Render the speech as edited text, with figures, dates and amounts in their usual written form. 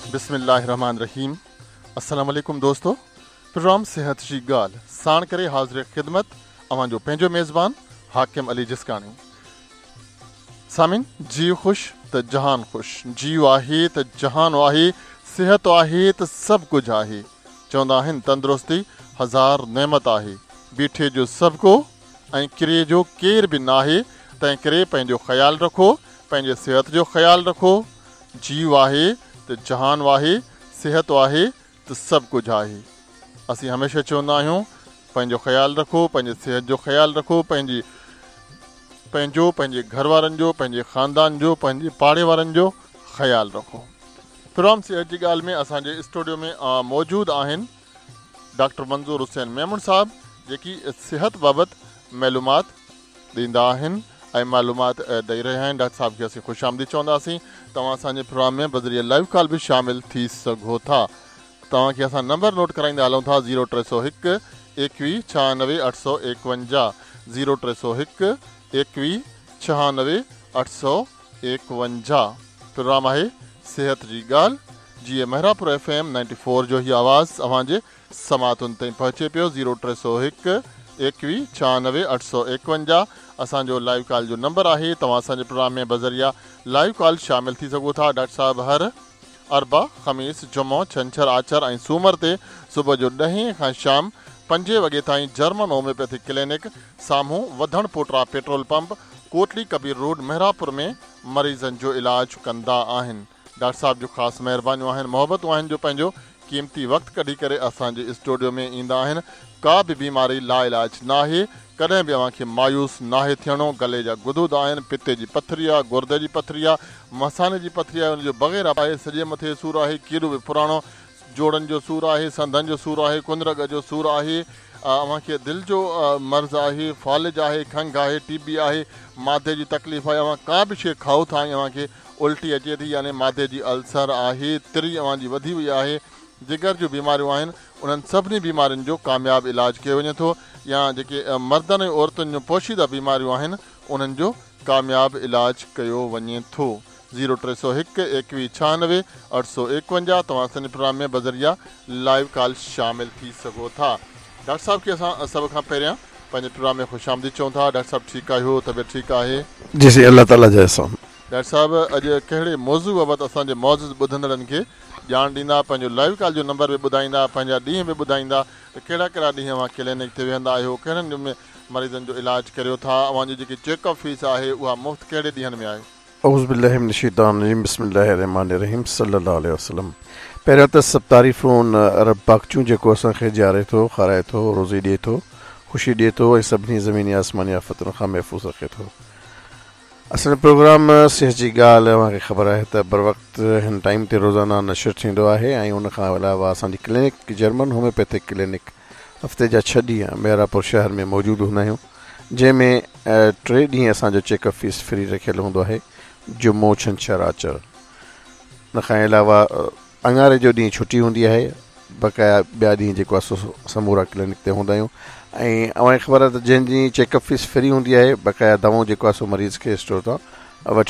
बिस्मिल्लाहिर्रहमानिर्रहीम। अस्सलाम वालेकुम दोस्तो। प्रोग्राम सेहत जी गाल साण करे हाज़िर ख़िदमत अवां जो पंहिंजो मेज़बान हाकिम अली जिस्कानी। सामिन, जीव ख़ुश त जहान ख़ुश, जीव आहे त जहान आहे, सेहत आहे त सभु कुझु आहे। चवंदा आहिनि तंदुरुस्ती हज़ार नेमत आहे, बीठे जो सभु को ऐं किरे जो केर बि नाहे। तंहिं करे पंहिंजो ख़्यालु रखो, पंहिंजे सिहत जो ख़्यालु रखो। जीव आहे त जहान आहे, सिहत आहे त सभु कुझु आहे। असीं हमेशह चवंदा आहियूं पंहिंजो ख़्यालु रखो, पंहिंजे सिहत जो ख़्यालु रखो, पंहिंजे घर वारनि जो, पंहिंजे ख़ानदान जो, पंहिंजे पाड़े वारनि जो ख़्यालु रखो। प्रोग्राम सेहत जी ॻाल्हि में असांजे स्टूडियो में मौजूदु आहिनि डॉक्टर मंज़ूर हुसैन मेमन साहब, जेकी सिहत बाबति मालूमात ॾींदा आहिनि ऐं मालूमात ॾेई रहिया आहिनि। डॉक्टर साहब खे असीं ख़ुशि आमदीद चवंदासीं। तव्हां असांजे प्रोग्राम में बज़रिए लाइव कॉल बि शामिलु थी सघो था। तव्हांखे असां नंबर नोट कराईंदा हलूं था 0301 21 96 851 0301 21 96 851। प्रोग्राम आहे सेहत जी ॻाल्हि। जीअं महरापुर FM 94 जो ही आवाज़ अव्हांजे समातुनि ताईं पहुचे पियो। 0301 21 96 851 असांजो लाइव कॉल जो नंबर आहे। तव्हां असांजे प्रोग्राम में बज़रिया लाइव कॉल शामिलु थी सघो था। डॉक्टर साहब हर अरबा, ख़मीस, जुमो, छंछर, आचर ऐं सूमर ते सुबुह जो 10 खां शाम 5 वॻे ताईं जर्मन होम्योपैथिक क्लिनिक साम्हूं वधण पोटरा petrol pump, Kotli Kabir road, महरापुर में मरीज़नि जो इलाज कंदा आहिनि। डॉक्टर साहब जो ख़ासि महिरबानियूं आहिनि, मोहबतूं आहिनि जो पंहिंजो क़ीमती वक़्तु कढी करे असांजे स्टूडियो में ईंदा आहिनि। का बि बीमारी लाइलाज नाहे, कॾहिं बि अव्हांखे मायूस नाहे थियणो। गले जा गुदूद आहिनि, पिते जी पथरी आहे, गुर्दे जी पथरी आहे, मसाने जी पथरी आहे, उनजो बग़ैर आहे, सॼे मथे सूरु आहे, कीड़ो बि पुराणो, जोड़नि जो सूरु आहे, संधनि जो सूरु आहे, कुंदरग जो सूरु आहे, अव्हांखे दिलि जो मर्ज़ आहे, फालिज आहे, खंघि आहे, TB आहे, मादे जी तकलीफ़ आहे, अव्हां का बि शइ खाओ था ऐं अव्हांखे उल्टी अचे थी, यानी मादे जी अल्सर आहे, तिरी अव्हांजी वधी वई आहे, जिगर जूं बीमारियूं आहिनि, उन्हनि सभिनी बीमारियुनि जो कामयाबु इलाजु कयो वञे थो। या जेके मर्दनि ऐं औरतुनि जूं पोशीदा बीमारियूं आहिनि, उन्हनि जो कामयाबु इलाजु कयो वञे थो। 0301 21 96 851 तव्हां असांजे प्रोग्राम में बज़रिया लाइव कॉल शामिलु थी सघो था। डॉक्टर साहब खे असां सभ खां पहिरियां पंहिंजे प्रोग्राम में ख़ुशि आमदीद चऊं था। डॉक्टर साहब ठीकु आहियो? तबियत ठीकु आहे? जी जी, अल्लाह ताला जा एहसान। डॉक्टर साहब अॼु कहिड़े मौज़ू बाबति असांजे मौजूद ॿुधंदड़नि खे ॼाण ॾींदा, पंहिंजो लाइव कॉल जो नंबर बि ॿुधाईंदा, पंहिंजा ॾींहं बि ॿुधाईंदा त कहिड़ा कहिड़ा ॾींहं अव्हां क्लिनिक ते वेहंदा आहियो, कहिड़नि में मरीज़नि जो इलाजु करियो था, अव्हांजी जेकी चेकअप फीस आहे उहा मुफ़्त कहिड़े ॾींहंनि में आहे? औज़ु बिल्लाहि मिनश शैतानिर रजीम, बिस्मिल्लाहिर रहमानिर रहीम, सल्लल्लाहु अलैहि वसल्लम। पहिरियों त सभु तारीफ़ूं उन अरब पाकचूं जेको असांखे ॼारे थो, खाराए थो, रोज़ी ॾिए थो, ख़ुशी ॾिए थो ऐं सभिनी ज़मीनी आसमानी आफ़तुनि खां महफ़ूज़ रखे थो। असांजो प्रोग्राम सिहत जी ॻाल्हि अव्हांखे ख़बर आहे त बर वक़्तु हिन टाइम ते रोज़ाना नशर थींदो आहे ऐं उनखां अलावा असांजी क्लिनिक जर्मन होम्योपैथिक क्लिनिक हफ़्ते जा 6 ॾींहं महरापुर शहर में मौजूदु हूंदा आहियूं, जंहिंमें 3 ॾींहं असांजो चेकअप फीस फ्री रखियलु हूंदो आहे, जुमो, छंछर, आचर। उनखां अलावा अंगारे जो ॾींहुं छुटी हूंदी आहे, बक़ाया ॿिया ॾींहं जेको आहे सो समूरा क्लिनिक ते हूंदा आहियूं। ऐं अव्हांखे ख़बर आहे त जंहिंजी चेकअप फीस फ्री हूंदी आहे, बक़ाया दवाऊं जेको आहे सो मरीज़ खे स्टोर तां वठी